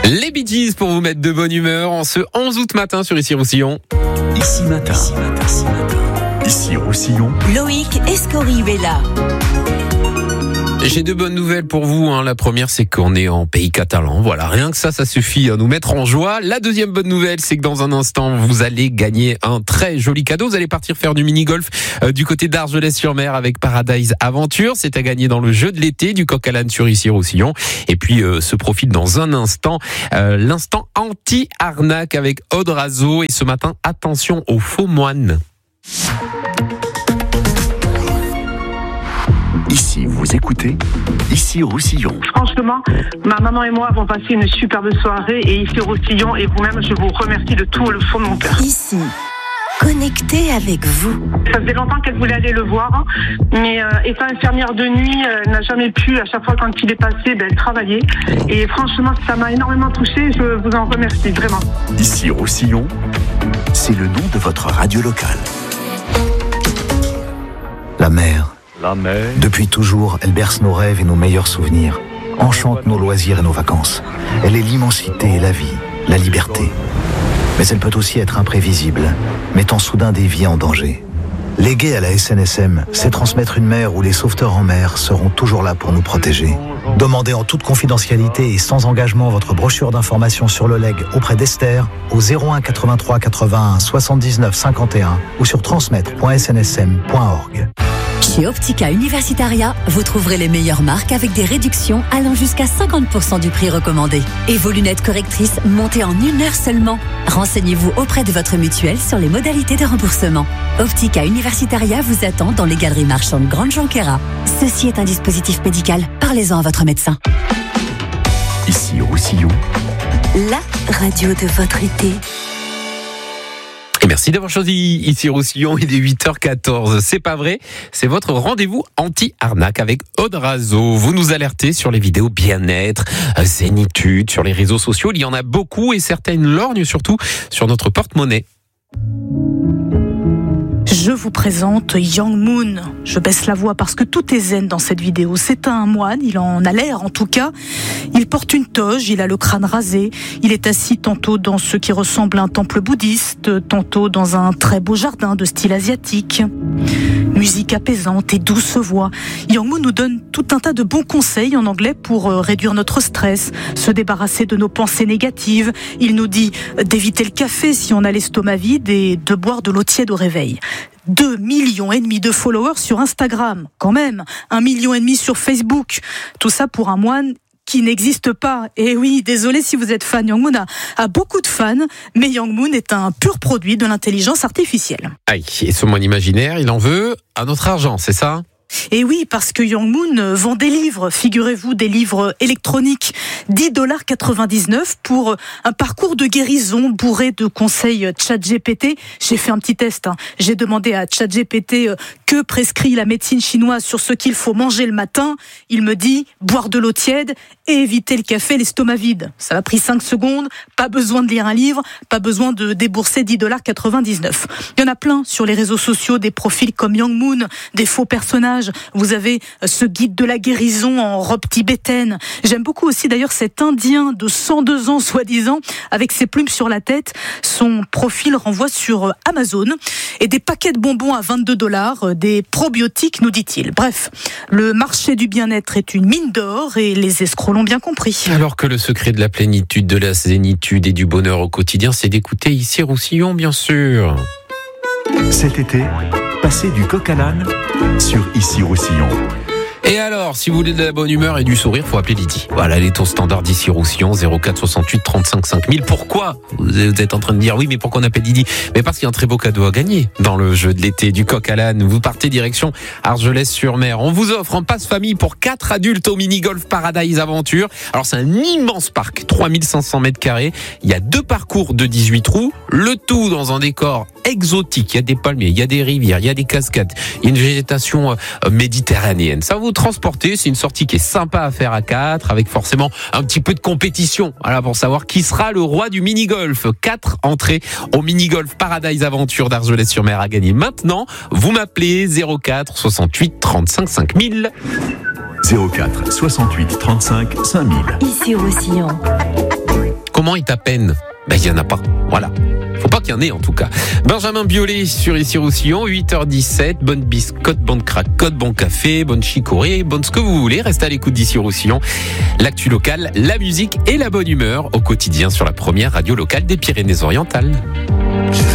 Les Bee Gees pour vous mettre de bonne humeur en ce 11 août matin sur Ici Roussillon. Ici matin. Ici Roussillon. Loïc Escorive-là. J'ai deux bonnes nouvelles pour vous. La première, c'est qu'on est en pays catalan. Voilà, rien que ça suffit à nous mettre en joie. La deuxième bonne nouvelle, c'est que dans un instant, vous allez gagner un très joli cadeau. Vous allez partir faire du mini-golf du côté d'Argelès-sur-Mer avec Paradise Aventure. C'est à gagner dans le jeu de l'été du Coq à l'âne sur Ici Roussillon. Et puis, se profile dans un instant l'instant anti-arnaque avec Aude Razo. Et ce matin, attention aux faux moines. Ici, vous écoutez Ici Roussillon. Franchement, ma maman et moi avons passé une superbe soirée et Ici Roussillon et vous-même, je vous remercie de tout le fond de mon cœur. Ici, connecté avec vous. Ça faisait longtemps qu'elle voulait aller le voir, mais étant infirmière de nuit, elle n'a jamais pu, à chaque fois quand il est passé, elle travaillait. Et franchement, ça m'a énormément touchée, je vous en remercie, vraiment. Ici Roussillon, c'est le nom de votre radio locale. La mer. Depuis toujours, elle berce nos rêves et nos meilleurs souvenirs, enchante nos loisirs et nos vacances. Elle est l'immensité et la vie, la liberté. Mais elle peut aussi être imprévisible, mettant soudain des vies en danger. Léguer à la SNSM, c'est transmettre une mer où les sauveteurs en mer seront toujours là pour nous protéger. Demandez en toute confidentialité et sans engagement votre brochure d'information sur le legs auprès d'Esther au 01 83 81 79 51 ou sur transmettre.snsm.org. Chez Optica Universitaria, vous trouverez les meilleures marques avec des réductions allant jusqu'à 50% du prix recommandé. Et vos lunettes correctrices montées en 1 heure seulement. Renseignez-vous auprès de votre mutuelle sur les modalités de remboursement. Optica Universitaria vous attend dans les galeries marchandes Grande Jonquera. Ceci est un dispositif médical. Parlez-en à votre médecin. Ici Roussillon, La radio de votre été. Et merci d'avoir choisi Ici Roussillon. Il est 8h14. C'est pas vrai. C'est votre rendez-vous anti-arnaque avec Aude Razo. Vous nous alertez sur les vidéos bien-être, zénitude, sur les réseaux sociaux. Il y en a beaucoup et certaines lorgnent surtout sur notre porte-monnaie. Je vous présente Yang Moon. Je baisse la voix parce que tout est zen dans cette vidéo. C'est un moine, il en a l'air en tout cas. Il porte une toge, il a le crâne rasé. Il est assis tantôt dans ce qui ressemble à un temple bouddhiste, tantôt dans un très beau jardin de style asiatique. Musique apaisante et douce voix. Yang Moon nous donne tout un tas de bons conseils en anglais pour réduire notre stress, se débarrasser de nos pensées négatives. Il nous dit d'éviter le café si on a l'estomac vide et de boire de l'eau tiède au réveil. 2,5 millions de followers sur Instagram, quand même. 1,5 million sur Facebook. Tout ça pour un moine qui n'existe pas. Et oui, désolé si vous êtes fan. Yang Moon a beaucoup de fans, mais Yang Moon est un pur produit de l'intelligence artificielle. Aïe, et ce moine imaginaire, il en veut à notre argent, c'est ça ? Et oui, parce que Yang Moon vend des livres, figurez-vous, des livres électroniques, $10,99 pour un parcours de guérison bourré de conseils ChatGPT. J'ai fait un petit test, J'ai demandé à ChatGPT que prescrit la médecine chinoise sur ce qu'il faut manger le matin. Il me dit boire de l'eau tiède et éviter le café, l'estomac vide. Ça m'a pris 5 secondes, pas besoin de lire un livre, pas besoin de débourser $10,99. Il y en a plein sur les réseaux sociaux, des profils comme Yang Moon, des faux personnages. Vous avez ce guide de la guérison en robe tibétaine. J'aime beaucoup aussi d'ailleurs cet Indien de 102 ans soi-disant avec ses plumes sur la tête. Son profil renvoie sur Amazon et des paquets de bonbons à $22, des probiotiques nous dit-il. Bref, le marché du bien-être est une mine d'or et les escrocs l'ont bien compris. Alors que le secret de la plénitude, de la zénitude et du bonheur au quotidien, c'est d'écouter Ici Roussillon, bien sûr. cet été, passez du coq à l'âne sur Ici Roussillon. Et alors, si vous voulez de la bonne humeur et du sourire, faut appeler Lydie. Voilà, les taux standards d'Ici Roussillon, 04 68 35 5000. Pourquoi ? Vous êtes en train de dire, oui, mais pourquoi on appelle Lydie ? Mais parce qu'il y a un très beau cadeau à gagner dans le jeu de l'été du coq à l'âne. Vous partez direction Argelès-sur-Mer. On vous offre un passe-famille pour 4 adultes au mini-golf Paradise Aventure. Alors, c'est un immense parc, 3500 mètres carrés. Il y a 2 parcours de 18 trous. Le tout dans un décor exotique. Il y a des palmiers, il y a des rivières, il y a des cascades. Il y a une végétation méditerranéenne. Ça va vous transporter. C'est une sortie qui est sympa à faire à 4, avec forcément un petit peu de compétition. Voilà, pour savoir qui sera le roi du mini-golf. 4 entrées au mini-golf Paradise Aventure d'Argelès-sur-Mer à gagner. Maintenant, vous m'appelez 04 68 35 5000. 04 68 35 5000. Ici Roussillon. Comment est ta peine? Il y en a pas. Voilà. Faut pas qu'il y en ait, en tout cas. Benjamin Biolay sur Issy-Roussillon, 8h17. Bonne biscotte, bonne cracotte, bon café, bonne chicorée, bonne ce que vous voulez. Restez à l'écoute d'Issy-Roussillon. L'actu locale, la musique et la bonne humeur au quotidien sur la première radio locale des Pyrénées-Orientales.